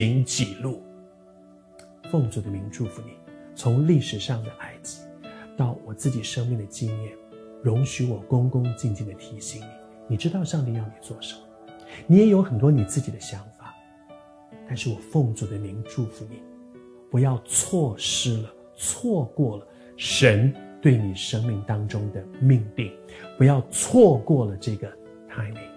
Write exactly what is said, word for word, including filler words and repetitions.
行己路。奉主的名祝福你，从历史上的埃及到我自己生命的经验，容许我恭恭敬敬地提醒你，你知道上帝要你做什么，你也有很多你自己的想法，但是我奉主的名祝福你，不要错失了，错过了神对你生命当中的命定，不要错过了这个 timing。